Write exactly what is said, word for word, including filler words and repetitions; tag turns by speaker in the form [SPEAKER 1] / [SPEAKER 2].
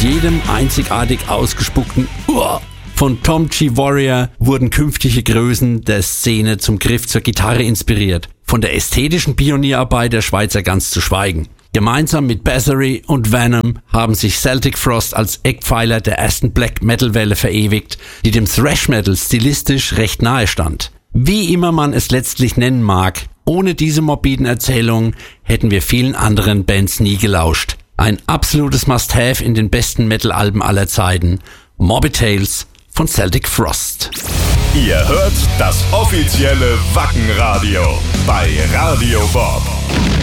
[SPEAKER 1] jedem einzigartig ausgespuckten Uah von Tom G. Warrior wurden künftige Größen der Szene zum Griff zur Gitarre inspiriert. Von der ästhetischen Pionierarbeit der Schweizer ganz zu schweigen. Gemeinsam mit Bathory und Venom haben sich Celtic Frost als Eckpfeiler der ersten Black-Metal-Welle verewigt, die dem Thrash-Metal stilistisch recht nahe stand. Wie immer man es letztlich nennen mag, ohne diese morbiden Erzählungen hätten wir vielen anderen Bands nie gelauscht. Ein absolutes Must-Have in den besten Metal-Alben aller Zeiten. Morbid Tales von Celtic Frost.
[SPEAKER 2] Ihr hört das offizielle Wacken Radio bei Radio Bob.